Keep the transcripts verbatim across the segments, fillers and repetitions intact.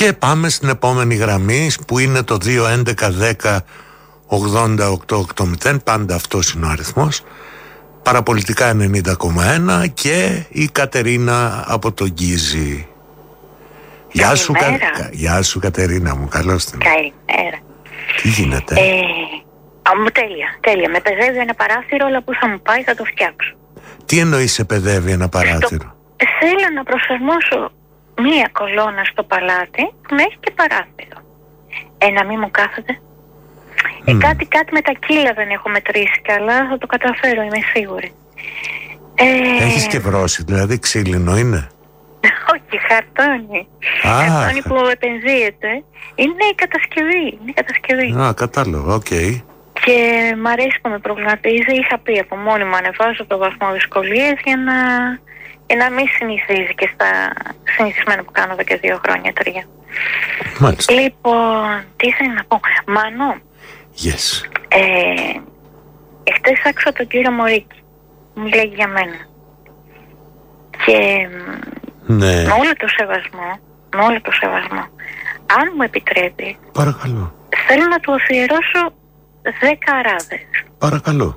Και πάμε στην επόμενη γραμμή που είναι το δύο έντεκα δέκα ογδόντα οκτώ ογδόντα. Πάντα αυτός είναι ο αριθμός. Παραπολιτικά ενενήντα κόμμα ένα και η Κατερίνα από τον Γκίζη. Γεια σου, Κα... Γεια σου Κατερίνα μου, καλώς την. Καλημέρα. Τι γίνεται? Ε, α, μου τέλεια, τέλεια. Με παιδεύει ένα παράθυρο, αλλά που θα μου πάει θα το φτιάξω. Τι εννοείς σε παιδεύει ένα παράθυρο? Στο... Θέλω να προσαρμόσω μία κολόνα στο παλάτι που να έχει και παράθυρο. Ε, να μην μου κάθεται. Mm. Ε, κάτι, κάτι με τα κύλα δεν έχω μετρήσει καλά, θα το καταφέρω, είμαι σίγουρη. Ε... Έχεις και βρώσει, δηλαδή ξύλινο είναι? Όχι, χαρτόνι. Ah. Χαρτόνι που επενδύεται. Είναι η κατασκευή. Είναι η κατασκευή. Α, ah, κατάλαβα, οκ. Okay. Και μ' αρέσει που με προβληματίζει. Είχα πει από μόνη μου ανεβάζω το βαθμό δυσκολίας για να, για να μην συνηθίζει και στα συνηθισμένα που κάνω εδώ και δύο χρόνια, τρία. Μάλιστα. Λοιπόν, τι ήθελα να πω. Μανώ. Yes. Ε, εχθές άκουσα τον κύριο Μωρίκη. Μου λέγει για μένα. Και ναι. με όλο το σεβασμό, με όλο το σεβασμό, αν μου επιτρέπει, παρακαλώ, θέλω να του αφιερώσω δέκα αράδες. Παρακαλώ.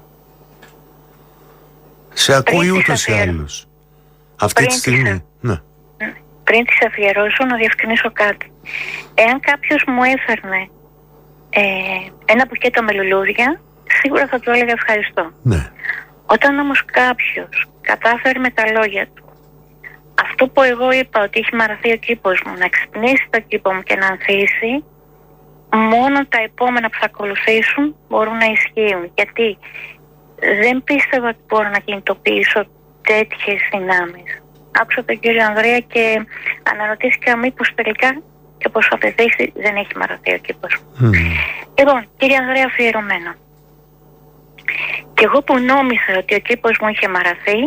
Σε ακούει ούτως ή άλλως. Αυτή τη στιγμή. Της... Ναι. Πριν τις αφιερώσω να διευκρινίσω κάτι. Εάν κάποιος μου έφερνε ε, ένα μπουκέτο με λουλούδια, σίγουρα θα του έλεγα ευχαριστώ. Ναι. Όταν όμως κάποιος κατάφερε με τα λόγια του αυτό που εγώ είπα ότι έχει μαραθεί ο κήπος μου, να ξυπνήσει το κήπο μου και να ανθίσει, μόνο τα επόμενα που θα ακολουθήσουν μπορούν να ισχύουν. Γιατί δεν πίστευα ότι μπορώ να κινητοποιήσω τέτοιες δυνάμεις. Άκουσα τον κύριο Ανδρέα και αναρωτήθηκα μήπως τελικά και όπως απεδείχθη δεν έχει μαραθεί ο κήπος. Mm. Λοιπόν, κύριε Ανδρέα, αφιερωμένο. Και εγώ που νόμιζα ότι ο κήπος μου είχε μαραθεί,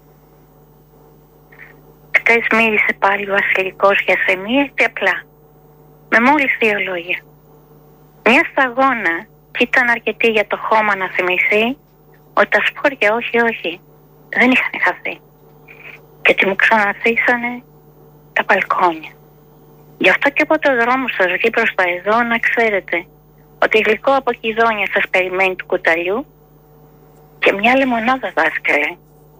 χτες μίλησε πάλι ο Βασιλικός για ασθενεία και απλά. Με μόλις δύο λόγια. Μια σταγόνα και ήταν αρκετή για το χώμα να θυμηθεί ότι τα σπόρια όχι όχι δεν είχαν χαθεί. Και ότι μου ξαναθήσανε τα μπαλκόνια. Γι' αυτό και από το δρόμο σας βγει προς τα εδώ να ξέρετε ότι γλυκό από κηδόνια σας περιμένει του κουταλιού και μια λεμονάδα, δάσκαλε.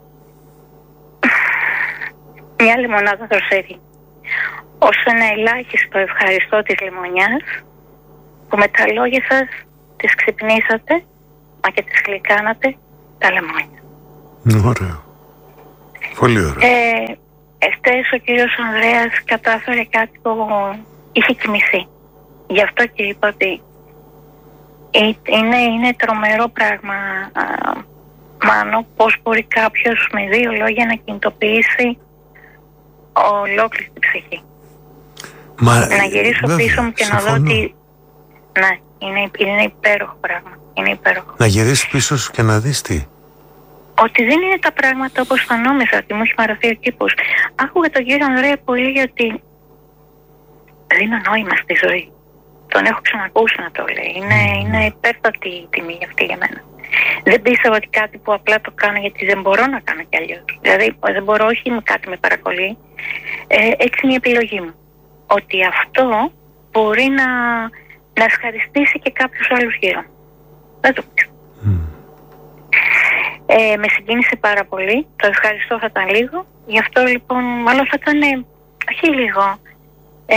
Μια λεμονάδα δροσερή. Ως ένα ελάχιστο ευχαριστώ της λεμονιάς που με τα λόγια σας τις ξυπνήσατε μα και τις γλυκάνατε τα λεμόνια. Ωραίο. Πολύ ωραίο. Ε, εχθές ο κύριος Ανδρέας κατάφερε κάτι που είχε κοιμηθεί. Γι' αυτό και είπα ότι είναι, είναι τρομερό πράγμα, α, Μάνο, πώς μπορεί κάποιος με δύο λόγια να κινητοποιήσει ολόκληρη την ψυχή. Μα, να γυρίσω βέβαια, πίσω μου και συμφωνώ. Να δω ότι ναι, είναι, είναι υπέροχο πράγμα. Είναι υπέροχο. Να γυρίσεις πίσω σου και να δεις τι? Ότι δεν είναι τα πράγματα όπως θα νόμιζα, ότι μου έχει μαραθεί ο κήπος. Άκουγα τον κύριο Ανδρέα που έλεγε ότι δίνω νόημα στη ζωή. Τον έχω ξανακούσει να το λέει. Είναι, mm. είναι υπέρτατη η τιμή αυτή για μένα. Δεν πίστευα ότι κάτι που απλά το κάνω γιατί δεν μπορώ να κάνω κι αλλιώς. Δηλαδή δεν μπορώ, όχι κάτι με παρακολεί. Ε, έτσι είναι η επιλογή μου. Ότι αυτό μπορεί να, να ευχαριστήσει και κάποιους άλλους γύρω. Δεν το πίστευα. Mm. Ε, με συγκίνησε πάρα πολύ. Το ευχαριστώ θα ήταν λίγο. Γι' αυτό λοιπόν, μάλλον θα ήταν, ε, όχι λίγο, ε,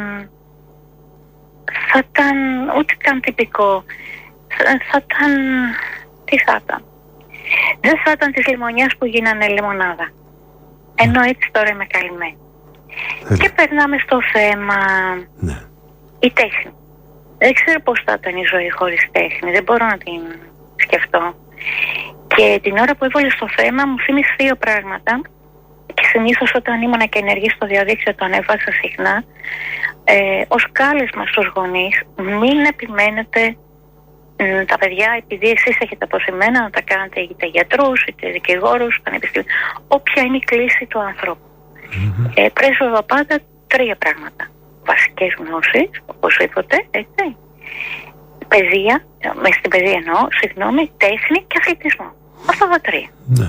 θα ήταν ούτε καν τυπικό. Θα, θα ήταν, τι θα ήταν. Δεν θα ήταν της λιμονιάς που γίνανε λεμονάδα. Ενώ έτσι τώρα είμαι καλυμμένη. Mm. Και περνάμε στο θέμα, ναι. η τέχνη. Δεν ξέρω πώς θα ήταν η ζωή χωρίς τέχνη. Δεν μπορώ να την σκεφτώ. Και την ώρα που έβαλε στο θέμα μου θύμισε δύο πράγματα και συνήθως όταν ήμουν και ενεργή στο διαδίκτυο το ανέβασα συχνά ε, ως κάλεσμα στους γονείς μην επιμένετε ε, τα παιδιά επειδή εσείς έχετε αποθυμένα να τα κάνετε είτε γιατρούς είτε δικηγόρους, πανεπιστήμιο, όποια είναι η κλίση του ανθρώπου. Mm-hmm. Ε, πρέσβευα πάντα τρία πράγματα. Βασικές γνώσεις, οπωσδήποτε, έτσι. Παιδεία, μες στην παιδεία εννοώ, συγγνώμη, τέχνη και αθλητισμό. Αυτά τα τρία. Ναι.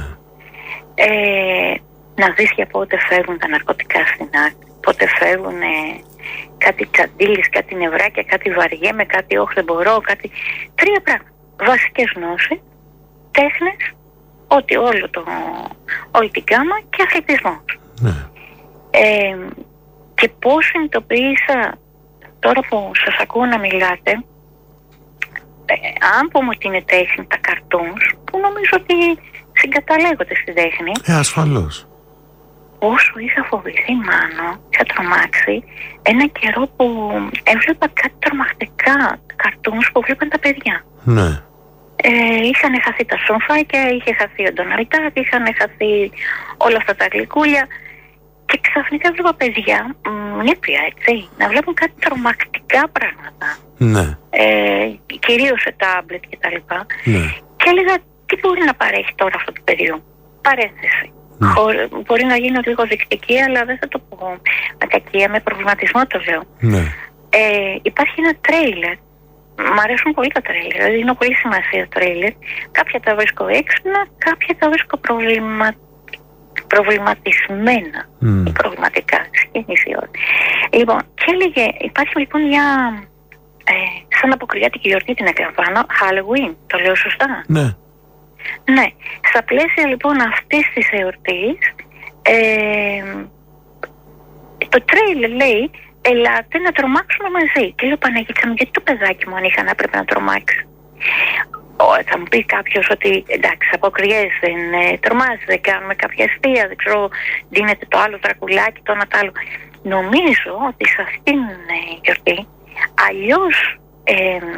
Ε, να δεις για πότε φεύγουν τα ναρκωτικά στην άκρη, πότε φεύγουν ε, κάτι τσαντίλης, κάτι νευράκια, κάτι βαριέμαι, κάτι όχι δεν μπορώ, κάτι... Τρία πράγματα. Βασικές γνώσεις, τέχνες, ό,τι όλο το, όλη την γάμα και αθλητισμός. Ναι. Ε, και πώς συνειδητοποίησα τώρα που σας ακούω να μιλάτε, ε, αν πούμε ότι είναι τέχνη τα καρτούνς, που νομίζω ότι συγκαταλέγονται στη τέχνη. Ε, ασφαλώς. Όσο είχα φοβηθεί, Μάνο, είχα τρομάξει, ένα καιρό που έβλεπα κάτι τρομακτικά καρτούνς που βλέπαν τα παιδιά. Ναι. Ε, είχαν χαθεί τα σομφάκια, είχε χαθεί ο Ντοναλντάκ, είχαν χαθεί όλα αυτά τα γλυκούλια. Και ξαφνικά βλέπω παιδιά, νέπια έτσι, να βλέπουν κάτι τρομακτικά πράγματα. Ναι. Ε, κυρίως σε τάμπλετ και τα λοιπά. Ναι. Και έλεγα, τι μπορεί να παρέχει τώρα αυτό το παιδί. Παρένθεση. Ναι. Χωρ, μπορεί να γίνω λίγο δεκτική, αλλά δεν θα το πω με κακία, με προβληματισμό το λέω. Ναι. Ε, υπάρχει ένα τρέιλερ. Μ' αρέσουν πολύ τα τρέιλερ, δηλαδή δίνω πολύ σημασία τα τρέιλερ. Κάποια τα βρίσκω έξυπνα, κάποια τα βρίσκω προβλημα... προβληματισμένα mm. ή προβληματικά. Σκηνής η ώρα. Λοιπόν, και έλεγε, υπάρχει λοιπόν μια ε, σαν αποκριάτικη γιορτή την εκλαμβάνω, Halloween, το λέω σωστά? Ναι. Ναι. Στα πλαίσια λοιπόν αυτής της εορτής, ε, το τρέιλερ λέει, ελάτε να τρομάξουμε μαζί. Και λέω, Παναγίτσα μου, γιατί το παιδάκι μου αν είχα να πρέπει να τρομάξει? Ο, θα μου πει κάποιος ότι εντάξει, αποκριές, δεν ε, τρομάζει, δεν κάνουμε κάποια αστεία, δεν ξέρω, δίνεται το άλλο τρακουλάκι, το ένα το άλλο. Νομίζω ότι σε αυτήν ε, γιορτή αλλιώς ε,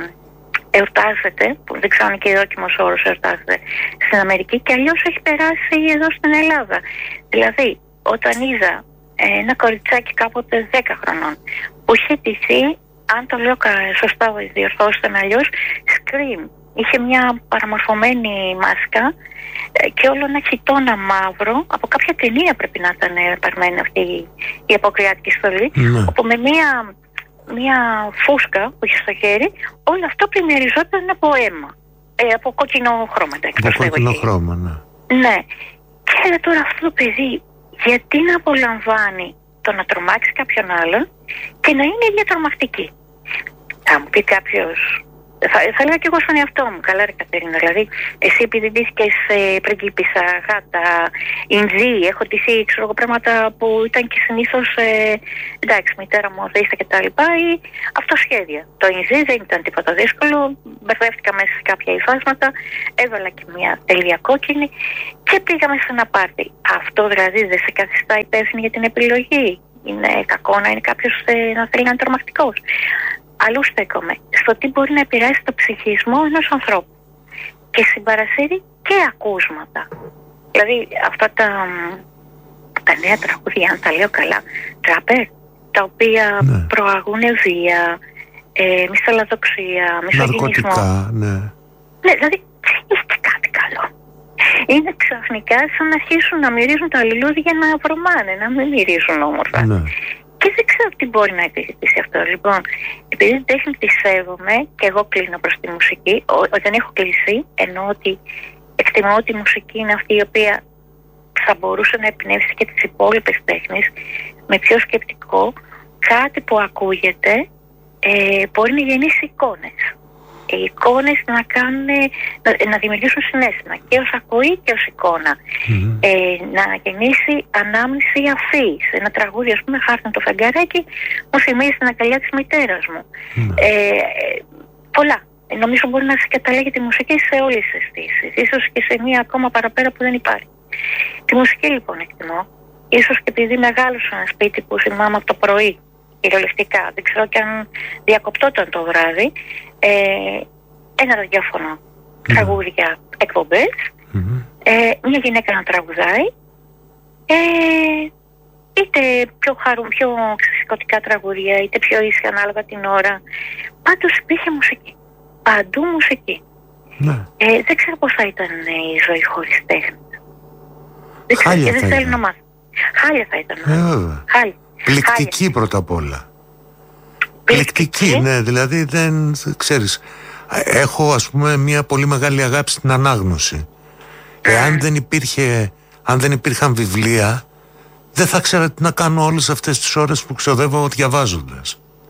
εορτάζεται, που δεν ξέρω αν και δόκιμος όρος εορτάζεται στην Αμερική, και αλλιώς έχει περάσει εδώ στην Ελλάδα. Δηλαδή, όταν είδα ένα κοριτσάκι κάποτε δέκα χρονών που είχε ντυθεί, αν το λέω σωστά, διορθώστε με αλλιώς, Scream. Είχε μια παραμορφωμένη μάσκα και όλο ένα χιτόνα μαύρο. Από κάποια ταινία πρέπει να ήταν παρμένη αυτή η αποκριάτικη στολή. Mm. Όπου με μια, μια φούσκα που είχε στο χέρι, όλο αυτό πλημμυριζόταν από αίμα. Ε, από κόκκινο χρώμα. Από κόκκινο χρώμα, ναι. Ναι. Και τώρα αυτό το παιδί, γιατί να απολαμβάνει το να τρομάξει κάποιον άλλον και να είναι ίδια τρομακτική? Θα μου πει κάποιος, θα, θα λέω και εγώ στον εαυτό μου, καλά ρε Κατερίνα, δηλαδή εσύ επειδή ντύθηκες ε, πριγκίπισσα, γάτα, Ινδί, έχω ντυθεί ξέρω εγώ πράγματα που ήταν και συνήθως ε, εντάξει, μητέρα μου οδείστα και τα λοιπά, ή αυτοσχέδια. Το Ινδί δεν ήταν τίποτα δύσκολο, μπερδεύτηκα μέσα σε κάποια υφάσματα, έβαλα και μια τελεία κόκκινη και πήγαμε σε ένα πάρτι. Αυτό δηλαδή δεν σε καθιστά υπεύθυνη για την επιλογή? Είναι κακό να είναι κάποιος ε, να θέλει να είναι τρομακτικός? Αλλού στέκομαι στο τι μπορεί να επηρεάσει το ψυχισμό ενός ανθρώπου και συμπαρασύρει και ακούσματα. Δηλαδή αυτά τα, τα νέα τραγούδια, αν τα λέω καλά, τράπερ, τα οποία ναι. προαγούν βία, ε, μυσαλλαδοξία, μισογυνισμό. Ναρκωτικά, ναι. Ναι, δηλαδή είναι και κάτι καλό. Είναι ξαφνικά σαν να αρχίσουν να μυρίζουν τα λουλούδια να βρωμάνε, να μην μυρίζουν όμορφα. Ναι. Και δεν ξέρω τι μπορεί να επιζητήσει αυτό. Λοιπόν, επειδή την τέχνη τη σέβομαι και εγώ κλείνω προς τη μουσική, όταν έχω κλείσει, εννοώ ότι εκτιμώ ότι η μουσική είναι αυτή η οποία θα μπορούσε να εμπνεύσει και τις υπόλοιπες τέχνες με πιο σκεπτικό, κάτι που ακούγεται ε, μπορεί να γεννήσει εικόνες. Οι εικόνες να, κάνουν, να, να δημιουργήσουν συναίσθημα και ως ακοή και ως εικόνα. Mm-hmm. Ε, να γεννήσει ανάμνηση αφής. Ένα τραγούδι, ας πούμε, χάρτινο το φεγγαράκι, μου θυμίζει την αγκαλιά της μητέρας μου. Mm-hmm. Ε, πολλά. Νομίζω μπορεί να συγκαταλέγει τη μουσική σε όλες τις αισθήσεις. Ίσως και σε μία ακόμα παραπέρα που δεν υπάρχει. Τη μουσική λοιπόν εκτιμώ. Ίσως και επειδή μεγάλωσα ένα σπίτι που θυμάμαι από το πρωί, κυριολεκτικά. Δεν ξέρω και αν διακοπτόταν το βράδυ. Ε, ένα ραδιόφωνο, mm. τραγούδια, εκπομπές, mm-hmm. ε, μια γυναίκα να τραγουδάει, ε, είτε πιο, χαρου, πιο ξεσηκωτικά τραγούδια, είτε πιο ήσυχα ανάλογα την ώρα. Πάντως υπήρχε μουσική. Παντού μουσική. Mm. Ε, δεν ξέρω πώς θα ήταν η ζωή χωρίς τέχνη. Δεν ξέρω, και δεν θέλω να μάθω. Χάλια θα ήταν. Ε, Χάλια. Πληκτική Χάλια. Πρώτα απ' όλα. Πληκτική, ναι, δηλαδή δεν ξέρεις. Έχω ας πούμε μια πολύ μεγάλη αγάπη στην ανάγνωση. Εάν δεν υπήρχε, αν δεν υπήρχαν βιβλία, δεν θα ξέρα τι να κάνω όλες αυτές τις ώρες που ξοδεύω διαβάζοντας.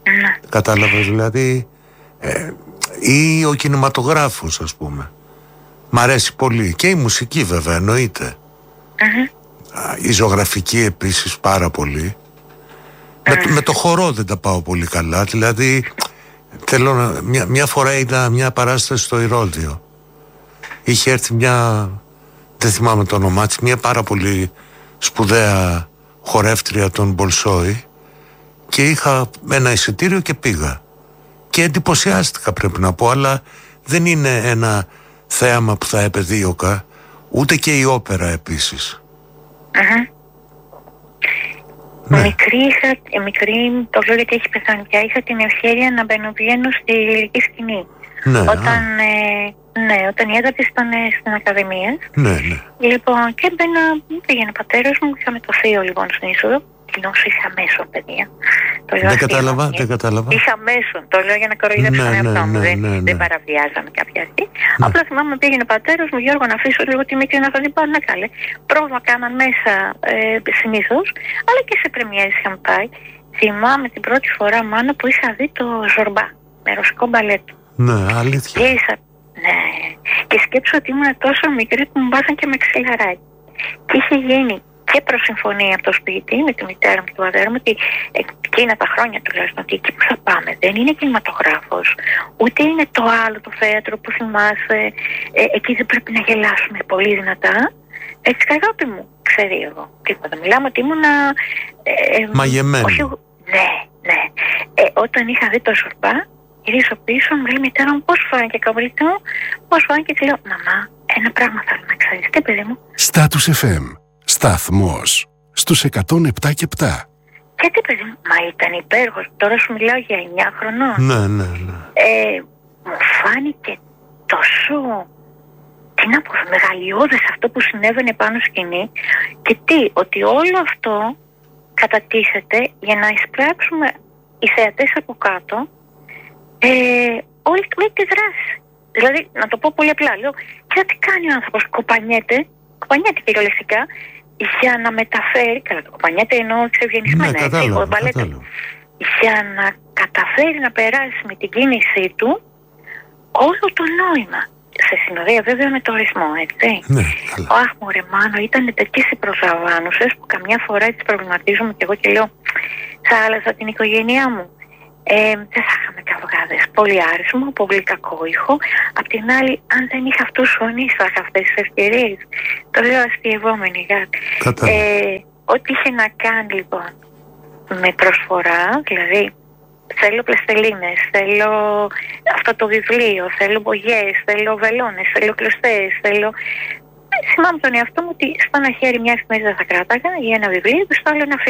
Ναι. Κατάλαβες δηλαδή. Ε, ή ο κινηματογράφος, ας πούμε. Μ' αρέσει πολύ. Και η μουσική βέβαια, εννοείται. Mm-hmm. Η ζωγραφική επίσης πάρα πολύ. Mm. Με, με το χορό δεν τα πάω πολύ καλά. Δηλαδή θέλω να, μια, μια φορά είδα μια παράσταση στο Ηρώδειο. Είχε έρθει μια, δεν θυμάμαι το όνομά της, μια πάρα πολύ σπουδαία χορεύτρια των Μπολσόη, και είχα ένα εισιτήριο και πήγα. Και εντυπωσιάστηκα, πρέπει να πω, αλλά δεν είναι ένα θέαμα που θα επεδίωκα, ούτε και η όπερα επίσης. Mm-hmm. Ναι. Μικρή, είχα, μικρή, το λέω γιατί έχει πεθάνει πια, είχα την ευκαιρία να μπαινοβγαίνω στη λυρική σκηνή. Ναι, όταν, ε, ναι, όταν η έδρα της ήταν στην Ακαδημία. Ναι, ναι. Λοιπόν, και μπαίνα, πήγαινε ο πατέρας μου, είχαμε το θείο λοιπόν στην είσοδο. Κοινώς είχα μέσον, παιδιά. Το λέω δεν κατάλαβα, δεν κατάλαβα. Είχα μέσον, το λέω για να κοροϊδέψω τον εαυτό μου. Δεν, ναι, ναι. δεν παραβιάζαμε κάποια αρχή. Ναι. Απλά θυμάμαι πήγαινε ο πατέρας μου, Γιώργο, να αφήσω λίγο τη μικρή να θα την πάρω. Ναι, καλέ. Πρόβλημα κάναν μέσα ε, συνήθως, αλλά και σε πρεμιέρες είχαμε πάει. Θυμάμαι την πρώτη φορά, μάνα, που είχα δει το Ζορμπά, με ρωσικό μπαλέτο. Ναι, αλήθεια. Και, ίσα, ναι. Και σκέψω ότι ήμουν τόσο μικρή που μου βάζαν και με ξυλαράκι. Και είχε γίνει και προσυμφωνία από το σπίτι με τη μητέρα μου και τον πατέρα μου ότι εκείνα τα χρόνια τουλάχιστον ότι εκεί που θα πάμε δεν είναι κινηματογράφος, ούτε είναι το άλλο το θέατρο που θυμάσαι, ε, εκεί δεν πρέπει να γελάσουμε πολύ δυνατά. Έτσι, αγάπη μου, ξέρει εγώ. Τίποτα. Μιλάμε ότι ήμουνα. Ε, ε, μαγεμένη. Όχι, ναι, ναι. Ε, όταν είχα δει το Ζορμπά, γυρίσω πίσω, μου λέει η μητέρα μου πώς φάνηκε, καμπρίτη μου, πώς φάνηκε, και λέω, μαμά, ένα πράγμα θέλω να ξέρεις. Τι, παιδί μου? Status εφ εμ. Σταθμός στους εκατόν επτά και επτά. Και τι, παιδί μου? Μα ήταν υπέροχος. Τώρα σου μιλάω για εννιά χρονών. Ναι, ναι, ναι. Ε, μου φάνηκε τόσο, τι να πω, μεγαλειώδες αυτό που συνέβαινε πάνω σκηνή, και τι, ότι όλο αυτό κατατίθεται για να εισπράξουμε οι θεατές από κάτω ε, όλη τη δράση. Δηλαδή, να το πω πολύ απλά, λέω, και τι κάνει ο άνθρωπος, κοπανιέται, κοπανιέται κυριολεκτικά, για να μεταφέρει, καλά το κοπανιέται εννοώ εξευγενισμένα, ναι, έτσι, ο μπαλέτο, για να καταφέρει να περάσει με την κίνησή του όλο το νόημα. Σε συνοδεία βέβαια με το ρυθμό, έτσι. Ναι, αχ, μωρέ Μάνο, ήταν τέτοιες οι προσλαμβάνουσες που καμιά φορά έτσι προβληματίζομαι και εγώ και λέω, θα άλλαζα την οικογένειά μου. Ε, δεν θα είχαμε καυγάδες, πολύ άρισμο, πολύ κακό ήχο. Απ' την άλλη, αν δεν είχα αυτούς τους φωνείς, θα είχα αυτές τις ευκαιρίες. Το λέω αστειευόμενη γάτη. Ε, ό,τι είχε να κάνει λοιπόν με προσφορά, δηλαδή θέλω πλαστελίνες, θέλω αυτό το βιβλίο, θέλω μπογιές, θέλω βελόνες, θέλω κλωστές, θέλω... Θυμάμαι τον εαυτό μου ότι στο ένα χέρι μια στιγμή δεν θα κράταγα ή ένα βιβλίο και στο άλλο ένα